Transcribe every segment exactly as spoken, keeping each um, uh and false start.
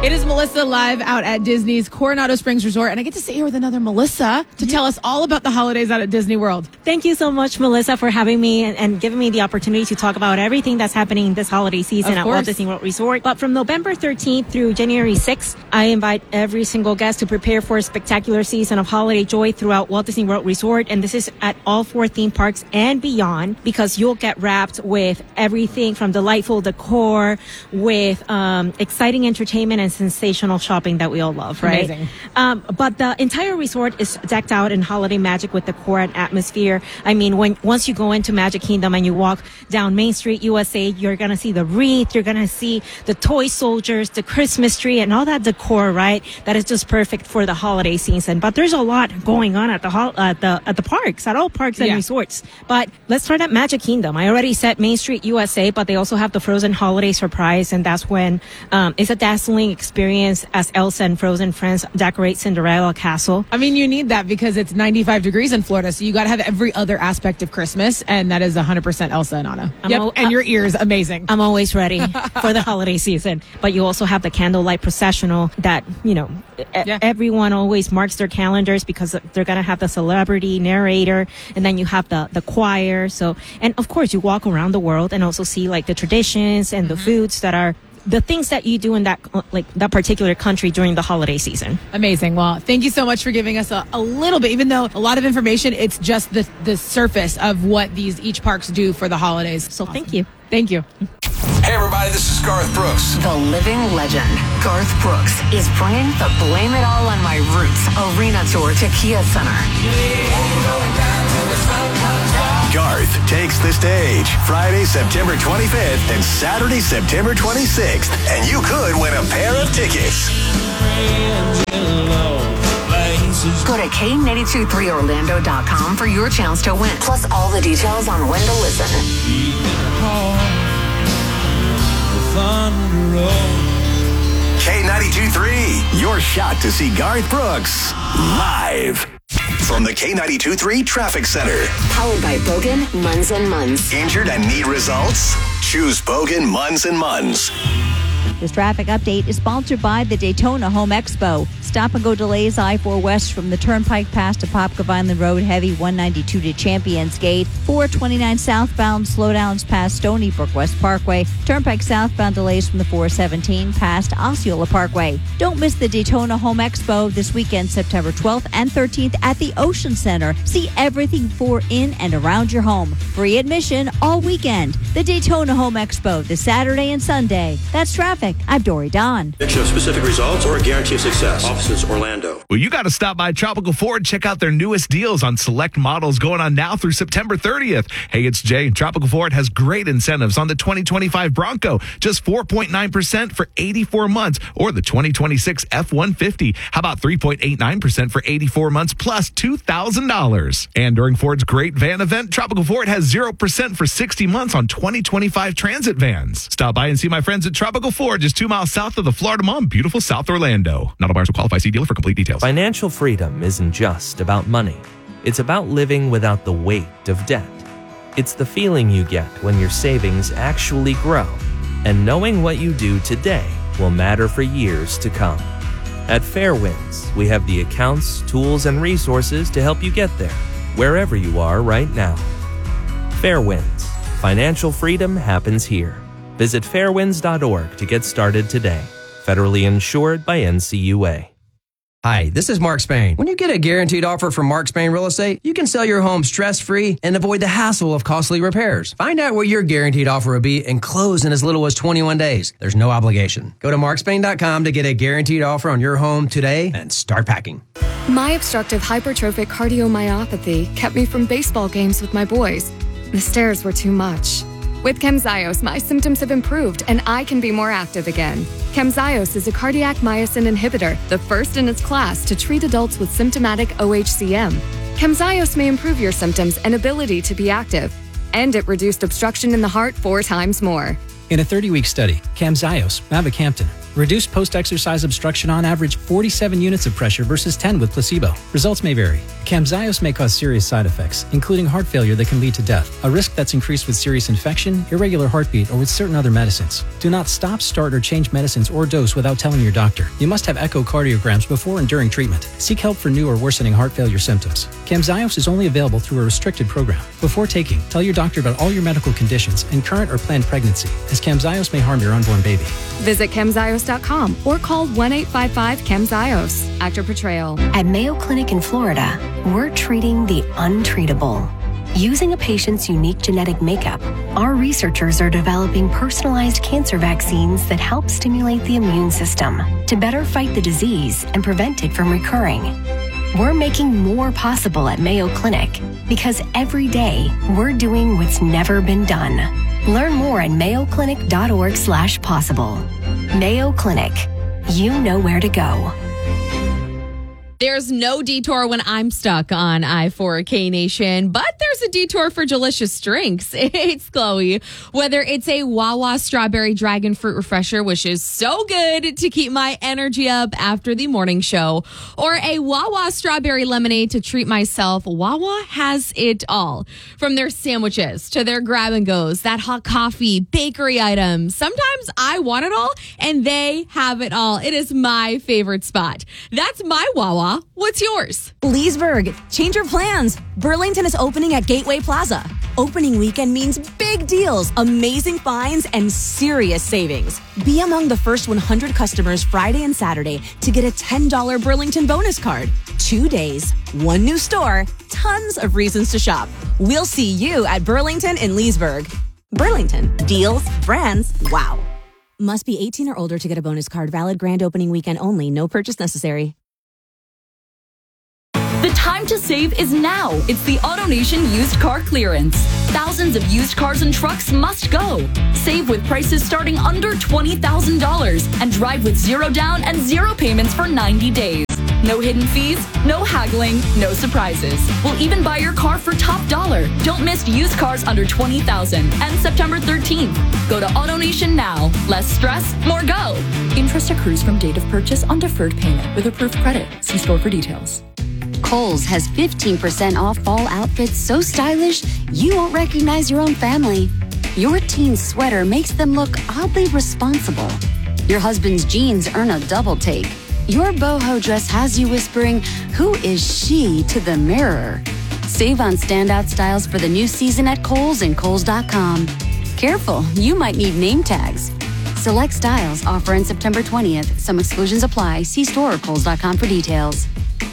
It is Melissa live out at Disney's Coronado Springs Resort, and I get to sit here with another Melissa to yeah. tell us all about the holidays out at Disney World. Thank you so much, Melissa, for having me and, and giving me the opportunity to talk about everything that's happening this holiday season at Walt Disney World Resort. But from November thirteenth through January sixth, I invite every single guest to prepare for a spectacular season of holiday joy throughout Walt Disney World Resort. And this is at all four theme parks and beyond, because you'll get wrapped with everything from delightful decor, with um, exciting entertainment and sensational shopping that we all love, right? Amazing. Um, but the entire resort is decked out in holiday magic with decor and atmosphere. I mean, when once you go into Magic Kingdom and you walk down Main Street U S A, you're going to see the wreath, you're going to see the toy soldiers, the Christmas tree, and all that decor, right? That is just perfect for the holiday season. But there's a lot going on at the ho- at the at the parks, at all parks and yeah. resorts. But let's start at Magic Kingdom. I already said Main Street U S A, but they also have the Frozen Holiday Surprise, and that's when um, it's a dazzling experience as Elsa and Frozen friends decorate Cinderella Castle. I mean, you need that because it's ninety-five degrees in Florida, so you got to have every other aspect of Christmas, and that is one hundred percent Elsa and Anna. I'm yep, o- and your ears, amazing. I'm always ready for the holiday season. But you also have the candlelight processional that, you know, yeah. everyone always marks their calendars because they're going to have the celebrity narrator, and then you have the, the choir. So, and of course, you walk around the world and also see like the traditions and mm-hmm. the foods that are the things that you do in that like that particular country during the holiday season. Amazing. Well, thank you so much for giving us a, a little bit, even though a lot of information, it's just the the surface of what these each parks do for the holidays. So awesome. Thank you. Thank you. Hey everybody, this is Garth Brooks. The living legend, Garth Brooks, is bringing the Blame It All on My Roots arena tour to Kia Center. Garth takes the stage Friday, September twenty-fifth and Saturday, September twenty-sixth. And you could win a pair of tickets. Go to K nine two three Orlando dot com for your chance to win. Plus all the details on when to listen. K ninety-two point three, your shot to see Garth Brooks live. From the K ninety-two point three Traffic Center. Powered by Bogan, Munz and Munz. Injured and need results? Choose Bogan, Munz and Munz. This traffic update is sponsored by the Daytona Home Expo. Stop and go delays I four West from the Turnpike past Apopka Vineland Road, heavy one ninety-two to Champions Gate. four twenty-nine southbound slowdowns past Stony Brook West Parkway. Turnpike southbound delays from the four seventeen past Osceola Parkway. Don't miss the Daytona Home Expo this weekend, September twelfth and thirteenth at the Ocean Center. See everything for, in, and around your home. Free admission all weekend. The Daytona Home Expo this Saturday and Sunday. That's traffic. I'm Dory Don. Picture of specific results or a guarantee of success. Offices Orlando. Well, you got to stop by Tropical Ford. Check out their newest deals on select models going on now through September thirtieth. Hey, it's Jay. Tropical Ford has great incentives on the twenty twenty-five Bronco. Just four point nine percent for eighty-four months. Or the twenty twenty-six F one fifty. How about three point eight nine percent for eighty-four months plus two thousand dollars. And during Ford's great van event, Tropical Ford has zero percent for sixty months on twenty twenty-five Transit vans. Stop by and see my friends at Tropical Ford, just two miles south of the Florida Mall in beautiful South Orlando. Not all buyers will qualify. See dealer for complete details. Financial freedom isn't just about money. It's about living without the weight of debt. It's the feeling you get when your savings actually grow, and knowing what you do today will matter for years to come. At Fairwinds, we have the accounts, tools, and resources to help you get there, wherever you are right now. Fairwinds. Financial freedom happens here. Visit fairwinds dot org to get started today. Federally insured by N C U A. Hi, this is Mark Spain. When you get a guaranteed offer from Mark Spain Real Estate, you can sell your home stress-free and avoid the hassle of costly repairs. Find out what your guaranteed offer will be and close in as little as twenty-one days. There's no obligation. Go to mark spain dot com to get a guaranteed offer on your home today and start packing. My obstructive hypertrophic cardiomyopathy kept me from baseball games with my boys. The stairs were too much. With Camzyos, my symptoms have improved and I can be more active again. Camzyos is a cardiac myosin inhibitor, the first in its class to treat adults with symptomatic O H C M. Camzyos may improve your symptoms and ability to be active, and it reduced obstruction in the heart four times more. In a thirty-week study, Camzyos, mavacamten, reduced post-exercise obstruction on average forty-seven units of pressure versus ten with placebo. Results may vary. Camzyos may cause serious side effects, including heart failure that can lead to death, a risk that's increased with serious infection, irregular heartbeat, or with certain other medicines. Do not stop, start, or change medicines or dose without telling your doctor. You must have echocardiograms before and during treatment. Seek help for new or worsening heart failure symptoms. Camzyos is only available through a restricted program. Before taking, tell your doctor about all your medical conditions and current or planned pregnancy, as Camzyos may harm your unborn baby. Visit Camzyos dot com or call one eight five five Camzyos. Actor portrayal. At Mayo Clinic in Florida, we're treating the untreatable. Using a patient's unique genetic makeup, our researchers are developing personalized cancer vaccines that help stimulate the immune system to better fight the disease and prevent it from recurring. We're making more possible at Mayo Clinic because every day we're doing what's never been done. Learn more at mayo clinic dot org slash possible. Mayo Clinic. You know where to go. There's no detour when I'm stuck on I four K Nation, but there's a detour for delicious drinks. It's Chloe. Whether it's a Wawa Strawberry Dragon Fruit Refresher, which is so good to keep my energy up after the morning show, or a Wawa Strawberry Lemonade to treat myself, Wawa has it all. From their sandwiches to their grab-and-goes, that hot coffee, bakery items. Sometimes I want it all, and they have it all. It is my favorite spot. That's my Wawa. What's yours? Leesburg, change your plans. Burlington is opening at Gateway Plaza. Opening weekend means big deals, amazing finds, and serious savings. Be among the first one hundred customers Friday and Saturday to get a ten dollars Burlington bonus card. Two days, one new store, tons of reasons to shop. We'll see you at Burlington in Leesburg. Burlington, deals, brands, wow. Must be eighteen or older to get a bonus card. Valid grand opening weekend only. No purchase necessary. The time to save is now. It's the AutoNation used car clearance. Thousands of used cars and trucks must go. Save with prices starting under twenty thousand dollars and drive with zero down and zero payments for ninety days. No hidden fees, no haggling, no surprises. We'll even buy your car for top dollar. Don't miss used cars under twenty thousand dollars. Ends September thirteenth. Go to AutoNation now. Less stress, more go. Interest accrues from date of purchase on deferred payment with approved credit. See store for details. Kohl's has fifteen percent off fall outfits so stylish you won't recognize your own family. Your teen's sweater makes them look oddly responsible. Your husband's jeans earn a double take. Your boho dress has you whispering, "Who is she?" to the mirror. Save on standout styles for the new season at Kohl's and Kohl's dot com. Careful, you might need name tags. Select styles offer in September twentieth. Some exclusions apply. See store or Kohl's dot com for details.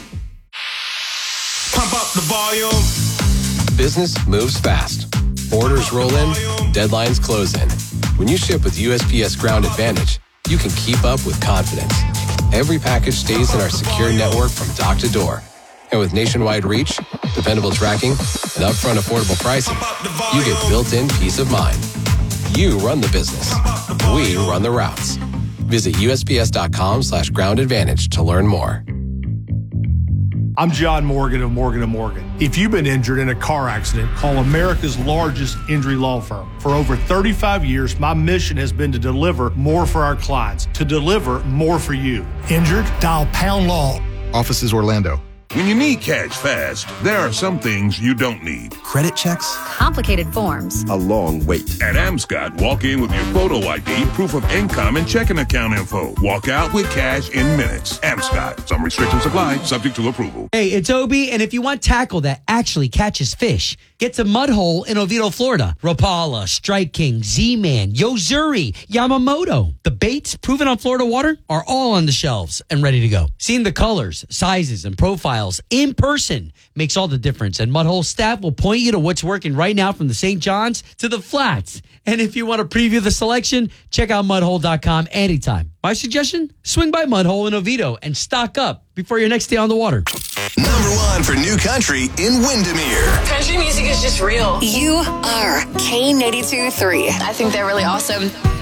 Pump up the volume. Business moves fast. Orders roll in, deadlines close in. When you ship with U S P S Ground Advantage, you can keep up with confidence. Every package stays in our secure network from dock to door. And with nationwide reach, dependable tracking, and upfront affordable pricing, you get built-in peace of mind. You run the business. We run the routes. Visit U S P S dot com slash ground advantage to learn more. I'm John Morgan of Morgan and Morgan. If you've been injured in a car accident, call America's largest injury law firm. For over thirty-five years, my mission has been to deliver more for our clients, to deliver more for you. Injured? Dial Pound Law. Offices Orlando. When you need cash fast, there are some things you don't need. Credit checks? Complicated forms. A long wait. At Amscot, walk in with your photo I D, proof of income, and checking account info. Walk out with cash in minutes. Amscot. Some restrictions apply, subject to approval. Hey, it's Obi, and if you want tackle that actually catches fish, get to Mudhole in Oviedo, Florida. Rapala, Strike King, Z-Man, Yozuri, Yamamoto. The baits proven on Florida water are all on the shelves and ready to go. Seeing the colors, sizes, and profiles in person makes all the difference, and Mudhole staff will point you to what's working right now from the Saint John's to the flats. And if you want to preview the selection, check out mudhole dot com anytime. My suggestion? Swing by Mudhole in Oviedo and stock up before your next day on the water. Number one for new country in Windermere. Country music is just real. You are K ninety-two point three. I think they're really awesome.